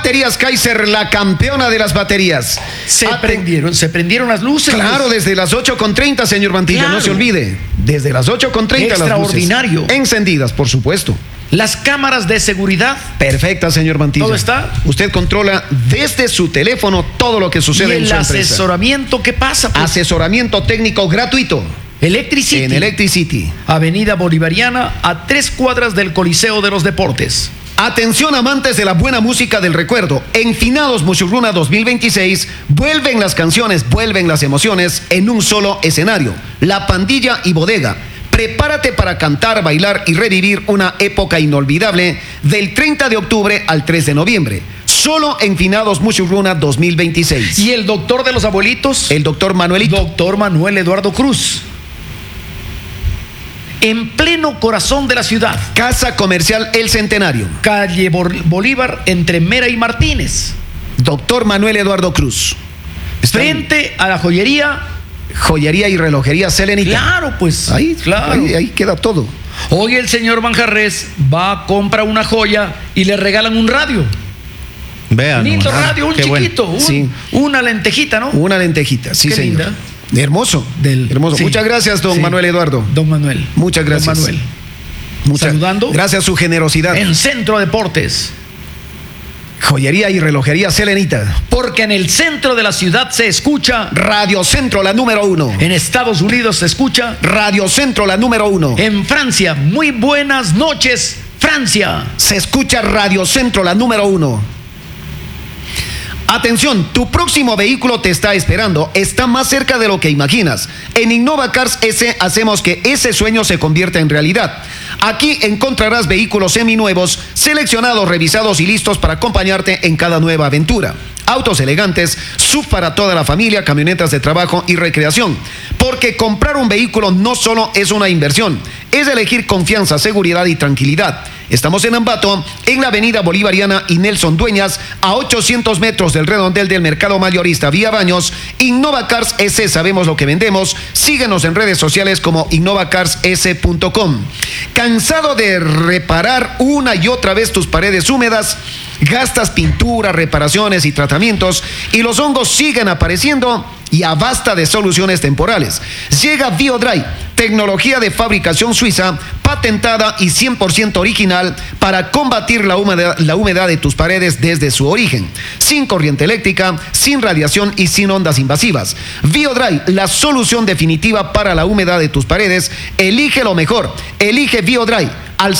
Baterías Kaiser, la campeona de las baterías. Se prendieron las luces. Claro, desde las 8:30, señor Mantilla, Claro. no se olvide. Desde las 8:30 las luces. Extraordinario. Encendidas, por supuesto. Las cámaras de seguridad. Perfecta, señor Mantilla. ¿Todo está? Usted controla desde su teléfono todo lo que Y sucede en el su empresa. asesoramiento, ¿qué pasa? Pues, Asesoramiento técnico gratuito Electricity. en Electricity. Avenida Bolivariana, a 3 cuadras del Coliseo de los Deportes. Atención, amantes de la buena música del recuerdo. En Finados Muchurruna 2026 vuelven las canciones, vuelven las emociones en un solo escenario. La Pandilla y Bodega. Prepárate para cantar, bailar y revivir una época inolvidable del 30 de octubre al 3 de noviembre. Solo en Finados Muchurruna 2026. Y el doctor de los abuelitos, El doctor Manuelito. doctor Manuel Eduardo Cruz. En pleno corazón de la ciudad. Casa Comercial El Centenario. Calle Bolívar, entre Mera y Martínez. Doctor Manuel Eduardo Cruz. Está en Frente a la joyería. Joyería y relojería Selenita. Claro, pues. Ahí, claro. ahí queda todo. Hoy el señor Manjarres va, compra una joya y le regalan un radio. Vean. Lindo radio, un Qué bueno. chiquito, Sí. una lentejita, ¿no? Una lentejita, sí, Qué señor. linda. Hermoso. Del- Hermoso. sí. Muchas gracias, don Sí. Manuel Eduardo. Don Manuel. Muchas gracias. Don Manuel. Saludando. Gracias a su generosidad. En Centro Deportes. Joyería y relojería Selenita. Porque en el centro de la ciudad se escucha. Radio Centro, la número 1. En Estados Unidos se escucha. Radio Centro, la número 1. En Francia, muy buenas noches, Francia. Se escucha Radio Centro, la número 1. Atención, tu próximo vehículo te está esperando, está más cerca de lo que imaginas. En Innova Cars S hacemos que ese sueño se convierta en realidad. Aquí encontrarás vehículos seminuevos, seleccionados, revisados y listos para acompañarte en cada nueva aventura. Autos elegantes, SUV para toda la familia, camionetas de trabajo y recreación. Porque comprar un vehículo no solo es una inversión, es elegir confianza, seguridad y tranquilidad. Estamos en Ambato, en la avenida Bolivariana y Nelson Dueñas, a 800 metros del redondel del mercado mayorista Vía Baños. Innova Cars S, sabemos lo que vendemos. Síguenos en redes sociales como innovacarss.com. ¿Cansado de reparar una y otra vez tus paredes húmedas? Gastas pintura, reparaciones y tratamientos y los hongos siguen apareciendo. Y a basta de soluciones temporales. Llega BioDry, tecnología de fabricación suiza, patentada y 100% original para combatir la humedad de tus paredes desde su origen. Sin corriente eléctrica, sin radiación y sin ondas invasivas. BioDry, la solución definitiva para la humedad de tus paredes. Elige lo mejor. Elige BioDry. Al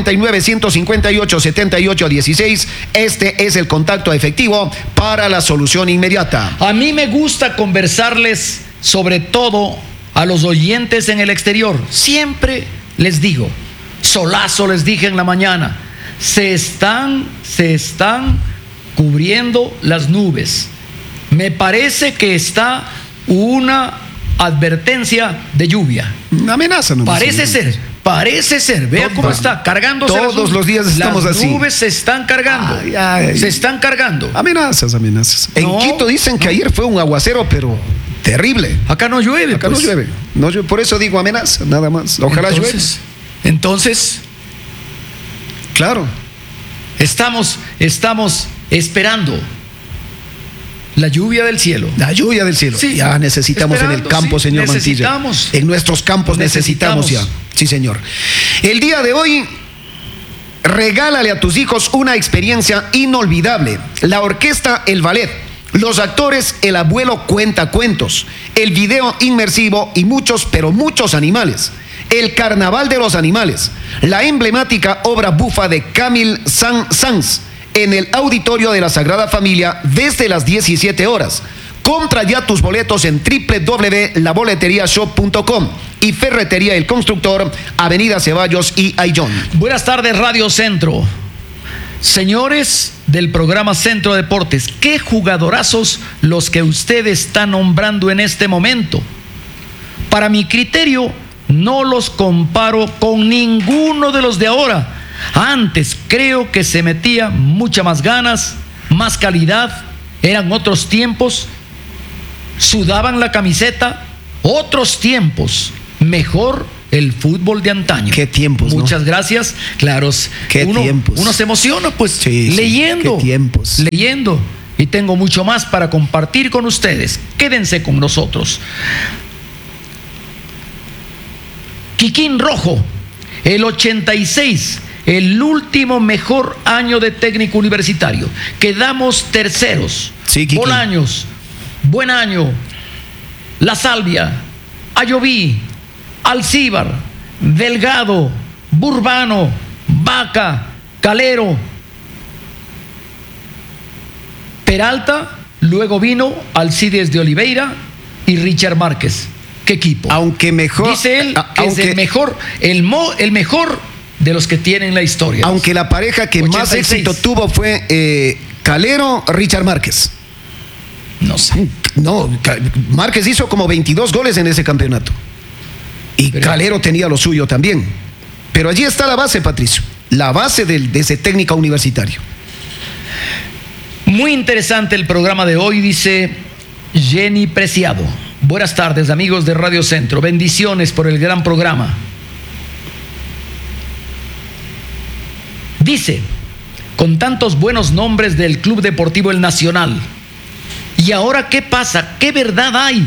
099-158-7816. Este es el contacto efectivo para la solución inmediata. A mí me gusta conversarles, sobre todo a los oyentes en el exterior. Siempre les digo, solazo les dije en la mañana, se están cubriendo las nubes. Me parece que está una advertencia de lluvia. Una amenaza, ¿no? Parece ser. Vea cómo está cargándose. Todos los días estamos las así. Las nubes se están cargando. Se están cargando. Amenazas. En No, Quito dicen que ayer fue un aguacero, pero terrible. Acá no llueve. Acá pues. no llueve. Por eso digo amenaza, nada más. Ojalá llueva. Entonces, Claro. estamos esperando la lluvia del cielo. La lluvia del cielo. Sí. Ya necesitamos en el Esperando, campo, sí. señor Mantilla. Necesitamos. En nuestros campos necesitamos ya. Sí, señor. El día de hoy, regálale a tus hijos una experiencia inolvidable. La orquesta El Ballet, los actores El Abuelo Cuenta Cuentos, el video inmersivo y muchos, pero muchos animales. El Carnaval de los Animales, la emblemática obra bufa de Camille Saint-Saëns en el Auditorio de la Sagrada Familia desde las 17 horas. Compra ya tus boletos en www.laboleteriashop.com y Ferretería El Constructor, Avenida Ceballos y Ayllón. Buenas tardes, Radio Centro. Señores del programa Centro Deportes, qué jugadorazos los que usted está nombrando en este momento. Para mi criterio, no los comparo con ninguno de los de ahora. Antes creo que se metía mucha más ganas, más calidad, eran otros tiempos, sudaban la camiseta, otros tiempos, mejor el fútbol de antaño. Qué tiempos, ¿no? Muchas gracias. Claro, qué tiempos. Uno se emociona, pues, Sí, leyendo. qué tiempos. Leyendo. Y tengo mucho más para compartir con ustedes. Quédense con nosotros. Quiquín Rojo, el 86, el último mejor año de técnico universitario. Quedamos terceros. Sí, Quiquín. Bolaños, buen año. La Salvia, Ayoví, Alcíbar, Delgado, Burbano, Vaca, Calero, Peralta, luego vino Alcides de Oliveira y Richard Márquez. ¿Qué equipo? Aunque mejor. Dice él que es el mejor, el mejor de los que tienen la historia. Aunque la pareja que 86. Más éxito tuvo fue Calero, Richard Márquez. No sé. No, Márquez hizo como 22 goles en ese campeonato. Y Calero tenía lo suyo también. Pero allí está la base, Patricio. La base de ese técnico universitario. Muy interesante el programa de hoy, dice Jenny Preciado. Buenas tardes, amigos de Radio Centro. Bendiciones por el gran programa. Dice, con tantos buenos nombres del Club Deportivo El Nacional, ¿y ahora qué pasa? ¿Qué verdad hay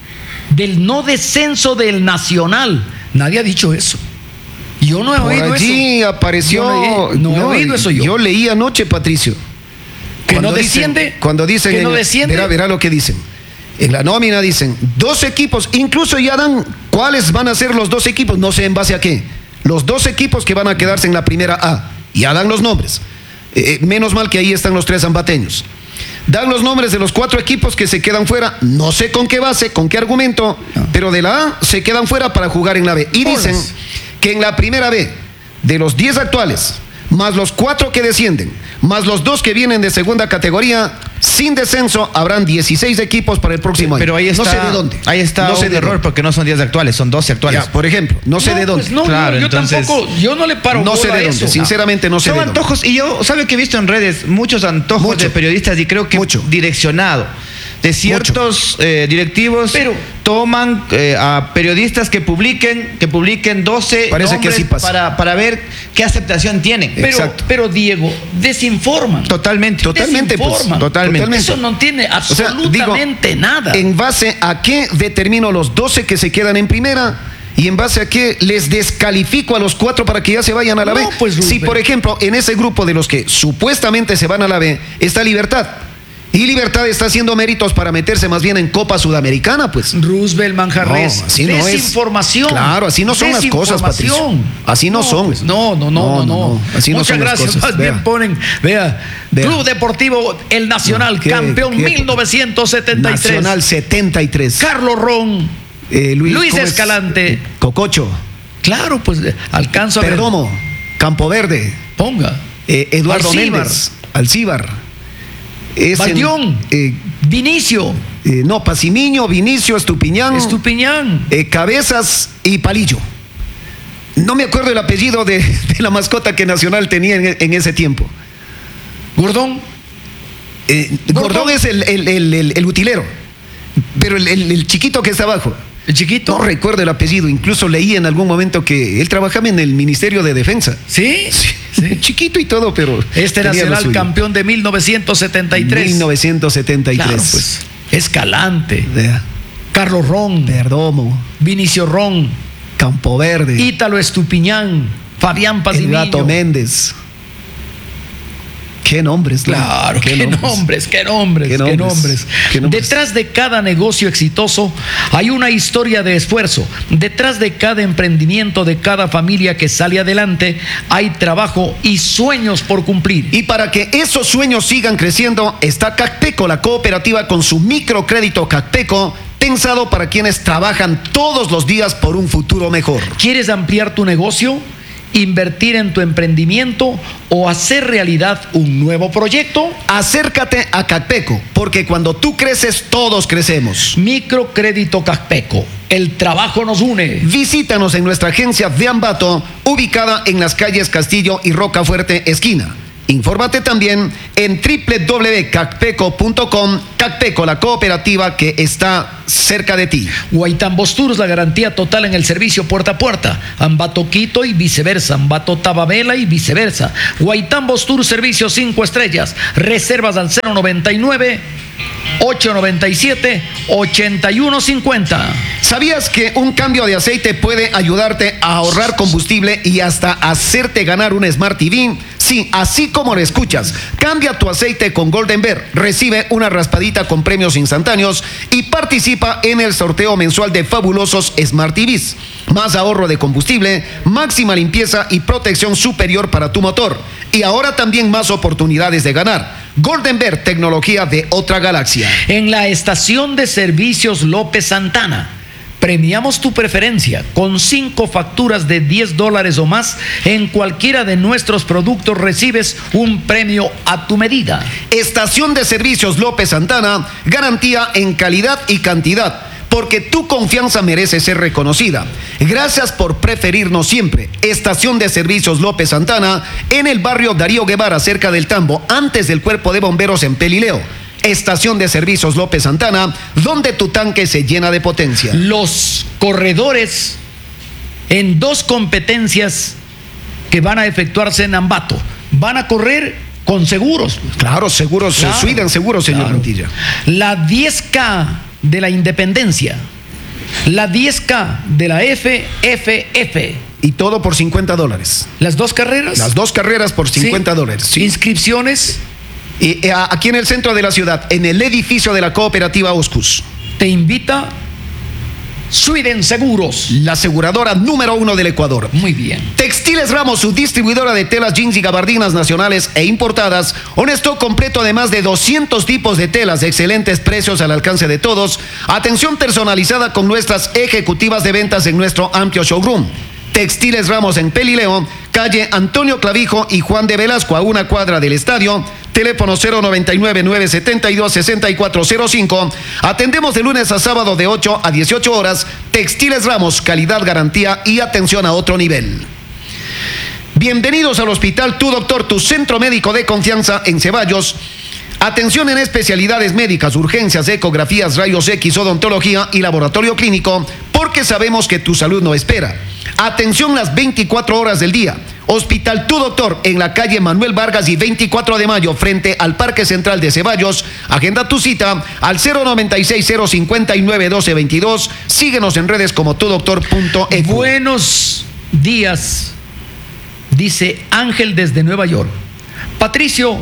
del no descenso del Nacional? Nadie ha dicho eso. Yo no he oído eso. Allí apareció. No he oído eso yo. Yo leí anoche, Patricio. Que no desciende. Cuando dicen. Que no desciende. Verá lo que dicen. En la nómina dicen 2 equipos, incluso ya dan cuáles van a ser los 2 equipos, no sé en base a qué. Los 2 equipos que van a quedarse en la primera A. Ya dan los nombres. Menos mal que ahí están los 3 ambateños. Dan los nombres de los 4 equipos que se quedan fuera. No sé con qué base, con qué argumento, pero de la A se quedan fuera para jugar en la B. Y dicen que en la primera B, de los 10 actuales, más los 4 que descienden, más los 2 que vienen de segunda categoría, sin descenso, habrán 16 equipos para el próximo año. Pero ahí está, no sé de dónde. Ahí está no sé un de error dónde. porque no son 10 actuales, son 12 actuales. Ya, por ejemplo, no sé de dónde. Pues no, Claro, yo entonces, tampoco, yo no le paro no sé bola de a dónde, eso. sinceramente no sé son de dónde. antojos, y yo, ¿sabe que he visto en redes muchos antojos de periodistas y creo que direccionado de ciertos directivos, pero toman a periodistas que publiquen 12 Parece nombres que así pasa. para ver qué aceptación tienen. Pero Diego, desinforman. Totalmente. Desinforman. Totalmente. Eso no tiene absolutamente nada. ¿En base a qué determino los 12 que se quedan en primera? ¿Y en base a qué les descalifico a los 4 para que ya se vayan a la B? Pues, si, por ejemplo, en ese grupo de los que supuestamente se van a la B está Libertad. Y Libertad está haciendo méritos para meterse más bien en Copa Sudamericana, pues. Roosevelt Manjarres. No, así no es. Desinformación. Claro, así no son las cosas, Patricio. Así no son. Pues, no. Así no Muchas son las gracias. cosas. Más bien ponen, vea. Club Deportivo El Nacional, campeón 1973. Nacional 73. Carlos Ron. Luis Escalante. Cococho. Claro, pues alcanzo a ver. Perdomo. Campo Verde. Ponga. Eduardo Alcíbar. Méndez. Alcíbar. Baldión. Vinicio. Pacimiño, Vinicio, Estupiñán. Cabezas y Palillo. No me acuerdo el apellido de la mascota que Nacional tenía en ese tiempo. Gordón. Gordón es el utilero. Pero el chiquito que está abajo. ¿El chiquito? No recuerdo el apellido. Incluso leí en algún momento que él trabajaba en el Ministerio de Defensa. ¿Sí? Sí. Chiquito y todo, pero Nacional campeón de 1973. 1973. Claro, pues. Escalante. Carlos Ron. Perdomo. Vinicio Ron. Campo Verde. Ítalo Estupiñán. Fabián Pacimiño. Gato Méndez. Qué nombres. Claro, qué nombres. Detrás de cada negocio exitoso hay una historia de esfuerzo. Detrás de cada emprendimiento, de cada familia que sale adelante, hay trabajo y sueños por cumplir. Y para que esos sueños sigan creciendo, está Cacteco, la cooperativa con su microcrédito Cacteco, pensado para quienes trabajan todos los días por un futuro mejor. ¿Quieres ampliar tu negocio? ¿Invertir en tu emprendimiento o hacer realidad un nuevo proyecto? Acércate a Cacteco, porque cuando tú creces, todos crecemos. Microcrédito Cacteco, el trabajo nos une. Visítanos en nuestra agencia de Ambato, ubicada en las calles Castillo y Rocafuerte, esquina. Infórmate también en www.cacpeco.com. Cacpeco, la cooperativa que está cerca de ti. Guaitambos Tours, la garantía total en el servicio puerta a puerta. Ambato Quito y viceversa. Ambato Tababela y viceversa. Guaitambos Tours, servicio 5 estrellas. Reservas al 099-897-8150. ¿Sabías que un cambio de aceite puede ayudarte a ahorrar combustible y hasta hacerte ganar un Smart TV? Sí, así como lo escuchas. Cambia tu aceite con Golden Bear. Recibe una raspadita con premios instantáneos y participa en el sorteo mensual de fabulosos Smart TVs. Más ahorro de combustible, máxima limpieza y protección superior para tu motor. Y ahora también más oportunidades de ganar. Golden Bear, tecnología de otra galaxia. En la estación de servicios López Santana, premiamos tu preferencia con 5 facturas de $10 o más. En cualquiera de nuestros productos recibes un premio a tu medida. Estación de servicios López Santana, garantía en calidad y cantidad, porque tu confianza merece ser reconocida. Gracias por preferirnos siempre. Estación de servicios López Santana, en el barrio Darío Guevara, cerca del Tambo, antes del Cuerpo de Bomberos en Pelileo. Estación de servicios López Santana, donde tu tanque se llena de potencia. Los corredores en 2 competencias que van a efectuarse en Ambato van a correr con seguros. Claro, seguros, Claro. Sweden seguros, señor Claro. Mantilla. La 10K de la Independencia, la 10K de la FFF. Y todo por $50. Las 2 carreras. Las 2 carreras por $50. Sí. Inscripciones. Y aquí en el centro de la ciudad, en el edificio de la cooperativa Oscus. Te invita Sweden Seguros. La aseguradora número 1 del Ecuador. Muy bien. Textiles Ramos, su distribuidora de telas, jeans y gabardinas nacionales e importadas. Un stock completo de más de 200 tipos de telas de excelentes precios al alcance de todos. Atención personalizada con nuestras ejecutivas de ventas en nuestro amplio showroom. Textiles Ramos en Pelileo, calle Antonio Clavijo y Juan de Velasco, a 1 cuadra del estadio. Teléfono 099-972-6405. Atendemos de lunes a sábado de 8 a 18 horas. Textiles Ramos, calidad, garantía y atención a otro nivel. Bienvenidos al Hospital Tu Doctor, tu centro médico de confianza en Ceballos. Atención en especialidades médicas, urgencias, ecografías, rayos X, odontología y laboratorio clínico, porque sabemos que tu salud no espera. Atención las 24 horas del día. Hospital Tu Doctor en la calle Manuel Vargas y 24 de mayo frente al Parque Central de Ceballos. Agenda tu cita al 096-059-1222. Síguenos en redes como tudoctor.edu. Buenos días, dice Ángel desde Nueva York. Patricio,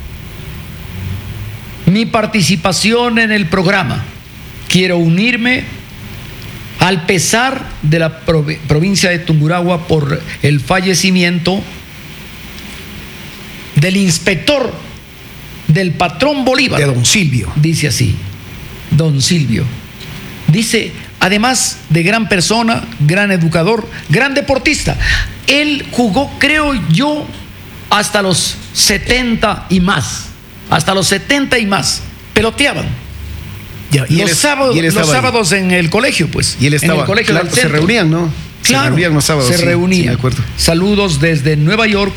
mi participación en el programa. Quiero unirme al pesar de la provincia de Tungurahua por el fallecimiento del inspector del patrón Bolívar. De don Silvio. Dice así, don Silvio. Dice, además de gran persona, gran educador, gran deportista. Él jugó, creo yo, hasta los 70 y más. Hasta los 70 y más. Peloteaban. Los sábados en el colegio, pues. Y él estaba, en el colegio claro, del se centro. reunían, ¿no? Claro, se reunían los sábados. se reunían. Sí, me acuerdo. Saludos desde Nueva York.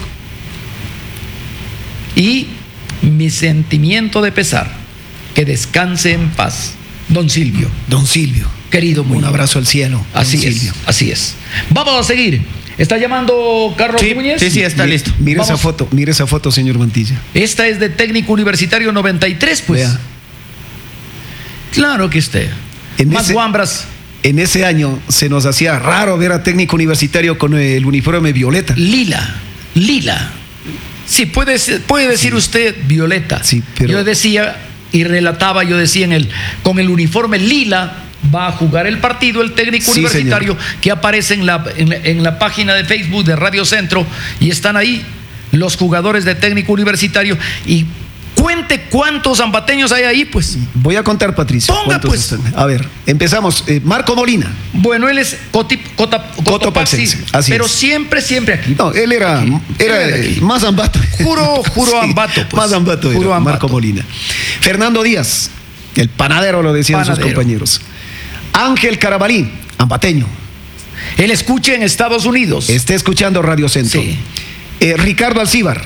Y mi sentimiento de pesar. Que descanse en paz. Don Silvio. Don Silvio. Querido muy un abrazo al cielo. Así don es, Silvio. así es. Vamos a seguir. ¿Está llamando Carlos Núñez? Sí, está listo. Mire Vamos. esa foto, señor Mantilla. Esta es de Técnico Universitario 93, pues. Vea. Claro que esté. Más guambras. En ese año se nos hacía raro ver a Técnico Universitario con el uniforme violeta. Lila. Sí, puede decir usted violeta. Sí, pero... Yo decía y relataba, con el uniforme lila va a jugar el partido el Técnico Universitario, señor, que aparece en la página de Facebook de Radio Centro, y están ahí los jugadores de Técnico Universitario. Y cuente cuántos ambateños hay ahí, pues. Voy a contar, Patricio. Ponga, pues. Están? A ver, empezamos. Marco Molina. Bueno, él es cotopaxense, pero es. siempre aquí. No, él era más ambato. Juro sí, ambato. Pues. Más ambato Juro era, ambato. Marco Molina. Fernando Díaz, el panadero, lo decían sus compañeros. Ángel Carabalí, ambateño. Él escucha en Estados Unidos. Está escuchando Radio Centro. Sí. Ricardo Alcíbar,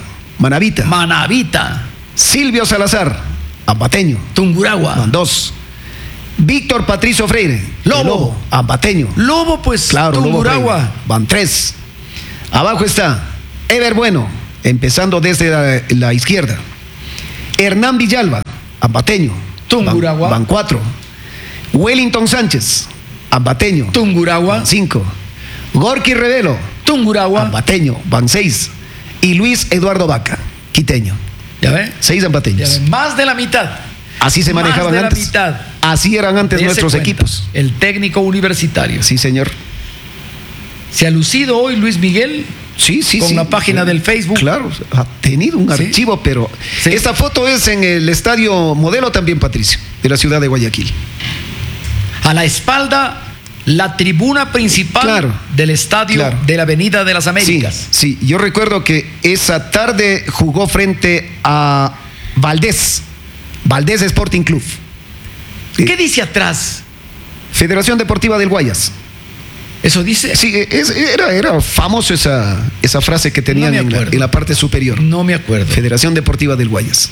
Manavita. Silvio Salazar, Ambateño. Tungurahua. Van 2. Víctor Patricio Freire, Lobo. Ambateño. Lobo, pues, claro, Tungurahua. Van 3. Abajo está Ever Bueno, empezando desde la izquierda. Hernán Villalba, Ambateño. Tungurahua. Van 4. Wellington Sánchez, Ambateño. Tungurahua. Van 5. Gorky Revelo, Tungurahua. Ambateño. Van 6. Y Luis Eduardo Vaca, quiteño. ¿Ya ve? 6 ambateños. Más de la mitad. Así se manejaban antes. Más de la mitad. Así eran antes nuestros equipos. El técnico universitario. Sí, señor. ¿Se ha lucido hoy Luis Miguel? Sí. Con la página del Facebook. Claro, ha tenido un archivo, pero esta foto es en el estadio Modelo también, Patricio, de la ciudad de Guayaquil. A la espalda, la tribuna principal del estadio de la Avenida de las Américas. Sí, yo recuerdo que esa tarde jugó frente a Valdés Sporting Club. ¿Qué dice atrás? Federación Deportiva del Guayas. ¿Eso dice? Sí, era famoso esa frase que tenían en la parte superior. No me acuerdo. Federación Deportiva del Guayas.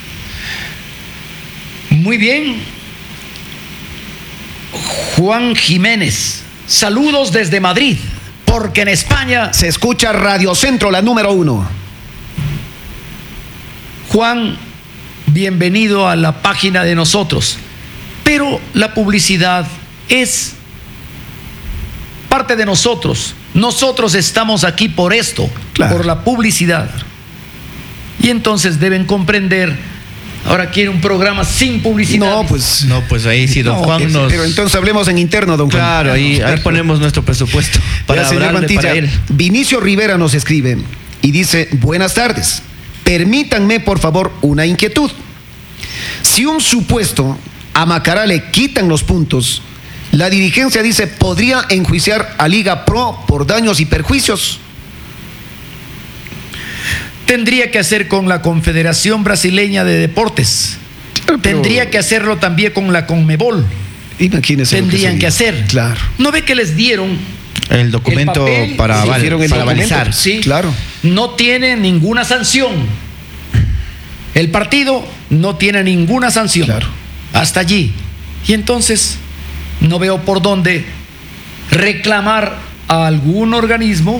Muy bien. Juan Jiménez, saludos desde Madrid, porque en España se escucha Radio Centro, la número 1. Juan, bienvenido a la página de nosotros, pero la publicidad es parte de nosotros. Nosotros estamos aquí por esto, por la publicidad. Y entonces deben comprender. Ahora quiere un programa sin publicidad. No, pues ahí sí, don Juan nos... Pero entonces hablemos en interno, don Juan. Claro, ahí ponemos nuestro presupuesto para hablarle para él. Vinicio Rivera nos escribe y dice: buenas tardes, permítanme por favor una inquietud. Si un supuesto a Macará le quitan los puntos, la dirigencia dice podría enjuiciar a Liga Pro por daños y perjuicios. Tendría que hacer con la Confederación Brasileña de Deportes. Tendría que hacerlo también con la Conmebol. Imagínese. Tendrían que hacer. Claro. ¿No ve que les dieron el documento para balizar? Sí, claro. No tiene ninguna sanción. El partido no tiene ninguna sanción. Claro. Hasta allí. Y entonces no veo por dónde reclamar a algún organismo.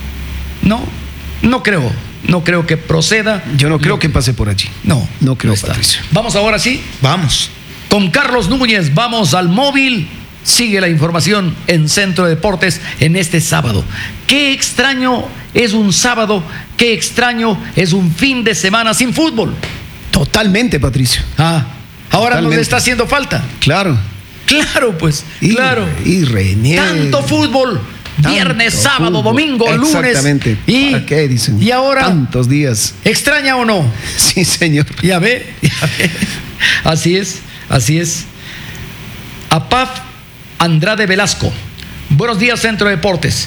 No creo. No creo que proceda. Yo no creo que pase por allí. No creo, Patricio. Vamos ahora sí. Vamos. Con Carlos Núñez, vamos al móvil. Sigue la información en Centro de Deportes en este sábado. Qué extraño es un sábado, qué extraño es un fin de semana sin fútbol. Totalmente, Patricio. Ahora nos está haciendo falta. Claro. Claro, pues. Claro. Y René. Tanto fútbol. Viernes, sábado, domingo, lunes. Exactamente. ¿Para qué dicen? Y ahora. Tantos días. ¿Extraña o no? Sí, señor. Ya ve. Así es. Apaf Andrade Velasco. Buenos días, Centro de Deportes.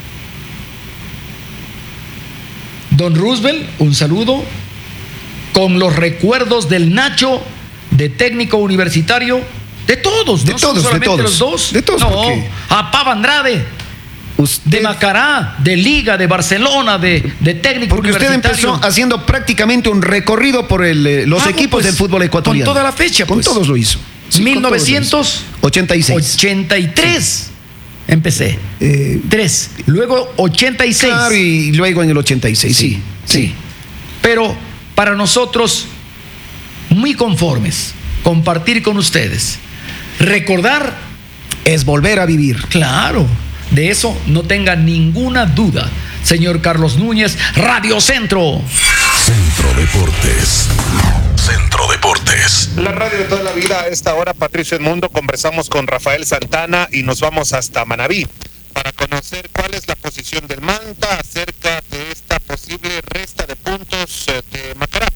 Don Roosevelt, un saludo. Con los recuerdos del Nacho, de técnico universitario. De todos, de todos. Los dos. De todos. No, Apaf Andrade. De Macará, de Liga, de Barcelona, de técnico porque universitario. Usted empezó haciendo prácticamente un recorrido por los equipos del fútbol ecuatoriano. Con toda la fecha. Con todos lo hizo. Sí, 1983 empecé. 3. Luego 86. Claro, y luego en el 86, sí. Pero para nosotros, muy conformes, compartir con ustedes. Recordar es volver a vivir. Claro. De eso no tenga ninguna duda. Señor Carlos Núñez, Radio Centro. Centro Deportes. Centro Deportes. La radio de toda la vida. A esta hora, Patricio Edmundo, conversamos con Rafael Santana y nos vamos hasta Manabí para conocer cuál es la posición del Manta acerca de esta posible resta de puntos de Macará.